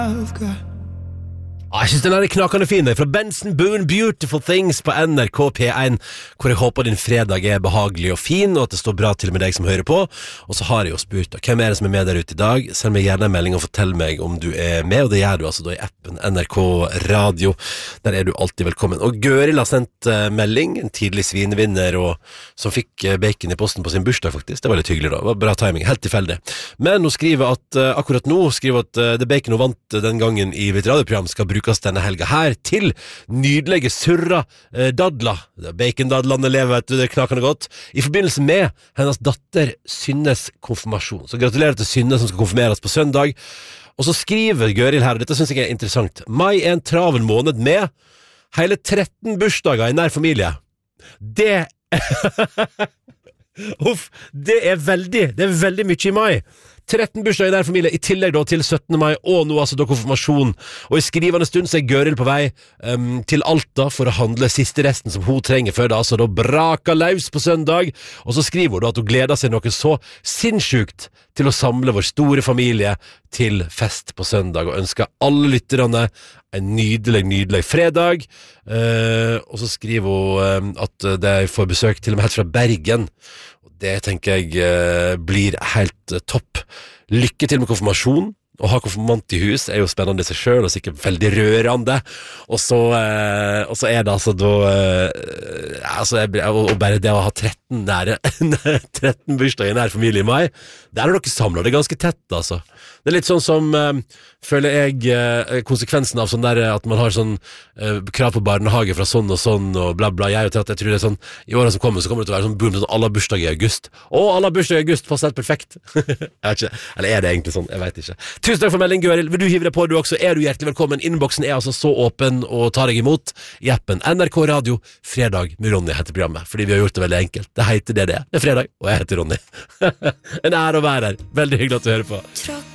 Jeg synes den er knakende fin fra Benson Boone, Beautiful Things på NRK P1, hvor jeg håper din fredag er behagelig og fin, og at det står bra til med deg som hører på. Og så har jeg jo spurt, hvem er det som er med der ute i dag? Send meg gjerne en melding og fortell meg om du er med, og det gjør du altså da i appen NRK Radio. Der er du alltid velkommen. Og Gøril har sendt melding, en tidlig svinevinner, som fikk bacon i posten på sin bursdag faktisk. Det var litt hyggelig da, det var bra timing, helt tilfeldig. Men hun skriver at akkurat nå, det bacon hun vant den gangen i et radioprogram skal brukes denne helga her til nydelige surra dadler. Bacondadlene lever, vet du, det knaker noe godt. I forbindelse med hennes datter Synnes konfirmasjon. Så gratulerer til Synne som skal konfirmeres på søndag. Og så skriver Gøril her, og dette synes jeg er interessant. Mai er en travel måned med hele 13 bursdager i nær familie. Det Uff, det er veldig mye i mai. 13 bursdager i nær familie, i tillegg da til 17. mai, og nå altså da konfirmasjon. Og i skrivende stund så er Gøril på vei til Alta for å handle siste resten som hun trenger før det altså da braker løs på søndag. Og så skriver hun da at hun gleder seg noe så sinnssykt til å samle vår store familie til fest på søndag, og ønsker alle lytterne en nydelig fredag. Og så skriver hun at de får besøk til og med helt fra Bergen. Det tenker jeg blir helt topp. Lykke til med konfirmasjon. Å ha konfirmant i hus er jo spennende i seg selv, og sikkert veldig rørende. Og så er det altså da og bare det å ha 13 bursdager i nær familie i mai, der har dere samlet det ganske tett, altså. Det er litt sånn som føler jeg konsekvensen av sånn der at man har sånn krav på barnehage fra sånn og bla bla. Jeg tror det er sånn i årene som kommer, så kommer det til å være sånn boom, sånn alle har bursdag i august. Alle har bursdag i august, fast helt perfekt. Jeg vet ikke, eller er det egentlig sånn? Jeg vet ikke. Tusen takk for melding, Gøril. Vil du hive deg på, du også? Er du hjertelig velkommen? Innboksen er altså så åpen og tar deg imot i appen NRK Radio. Fredag med Ronny heter programmet, fordi vi har gjort det veldig enkelt. Det heter det. Det er fredag, og jeg heter Ronny. En ære å være her. Veldig hyggelig at du hører på.